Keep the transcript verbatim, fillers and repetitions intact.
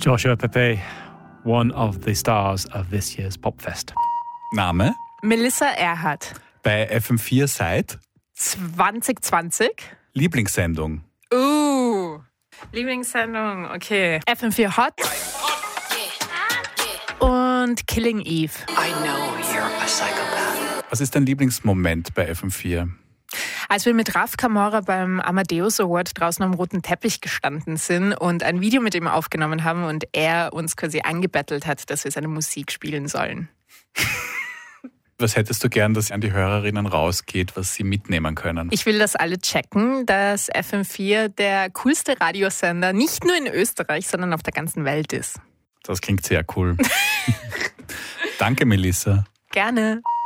Joshua Pepe, one of the stars of this year's Popfest. Name? Melissa Erhardt. Bei F M vier seit? zwanzig zwanzig. Lieblingssendung? Uh, Lieblingssendung, okay. F M vier Hot. Und Killing Eve. I know you're a psychopath. Was ist dein Lieblingsmoment bei F M vier? Als wir mit Raf Camora beim Amadeus Award draußen am roten Teppich gestanden sind und ein Video mit ihm aufgenommen haben und er uns quasi angebettelt hat, dass wir seine Musik spielen sollen. Was hättest du gern, dass an die Hörerinnen rausgeht, was sie mitnehmen können? Ich will, dass alle checken, dass F M vier der coolste Radiosender nicht nur in Österreich, sondern auf der ganzen Welt ist. Das klingt sehr cool. Danke, Melissa. Gerne.